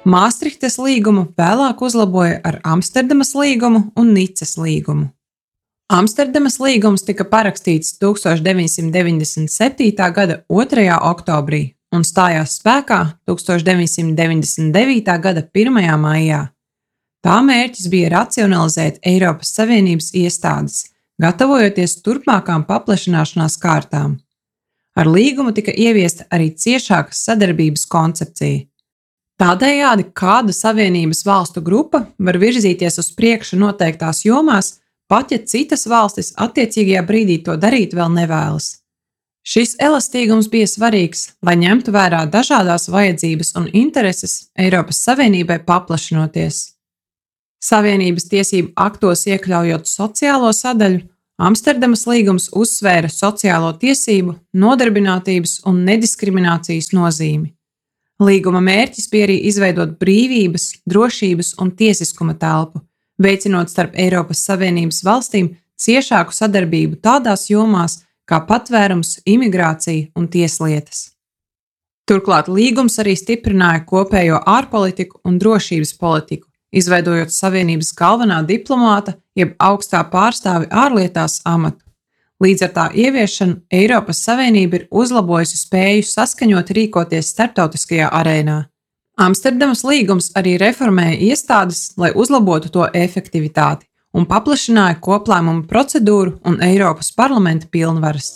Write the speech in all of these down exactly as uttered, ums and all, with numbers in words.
Māstrihtes līgumu vēlāk uzlaboja ar Amsterdamas līgumu un Nicas līgumu. Amsterdamas līgums tika parakstīts tūkstoš deviņsimt deviņdesmit septītā gada otrajā oktobrī un stājās spēkā tūkstoš deviņsimt deviņdesmit devītā gada pirmajā maijā. Tā mērķis bija racionalizēt Eiropas Savienības iestādes, gatavojoties turpmākām paplašināšanās kārtām. Ar līgumu tika ieviesta arī ciešākas sadarbības koncepcija. Tādējādi kāda Savienības valstu grupa var virzīties uz priekšu noteiktās jomās, pat ja citas valstis attiecīgajā brīdī to darīt vēl nevēlas. Šis elastīgums bija svarīgs, lai ņemtu vērā dažādās vajadzības un intereses Eiropas Savienībai paplašinoties. Savienības tiesību aktos iekļaujot sociālo sadaļu, Amsterdamas līgums uzsvēra sociālo tiesību, nodarbinātības un nediskriminācijas nozīmi. Līguma mērķis bija arī izveidot brīvības, drošības un tiesiskuma telpu, veicinot starp Eiropas Savienības valstīm ciešāku sadarbību tādās jomās kā patvērums, imigrācija un tieslietas. Turklāt līgums arī stiprināja kopējo ārpolitiku un drošības politiku, izveidojot Savienības galvenā diplomāta jeb augstā pārstāvi ārlietās amatu. Līdz ar tā ieviešanu Eiropas Savienība ir uzlabojusi spēju saskaņot rīkoties starptautiskajā arēnā. Amsterdamas līgums arī reformēja iestādes, lai uzlabotu to efektivitāti un paplašināja koplēmumu procedūru un Eiropas parlamenta pilnvaras.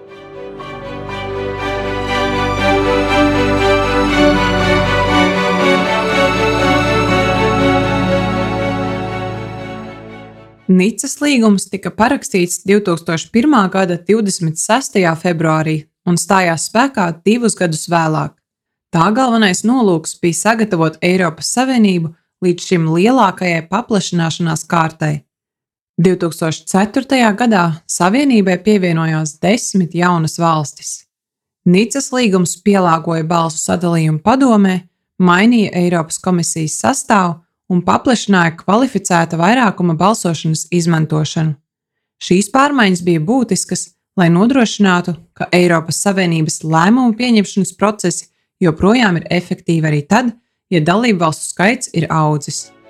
Nicas līgums tika parakstīts divtūkstoš pirmā gada divdesmit sestajā februārī un stājās spēkā divus gadus vēlāk. Tā galvenais nolūks bija sagatavot Eiropas Savienību līdz šim lielākajai paplašināšanās kārtai. divtūkstoš ceturtajā gadā Savienībai pievienojās desmit jaunas valstis. Nicas līgums pielāgoja balsu sadalījumu padomē, mainīja Eiropas komisijas sastāvu un paplašināja kvalificēta vairākuma balsošanas izmantošanu. Šīs pārmaiņas bija būtiskas, lai nodrošinātu, ka Eiropas Savienības lēmumu pieņemšanas procesi joprojām ir efektīvi arī tad, ja dalībvalstu skaits ir audzis.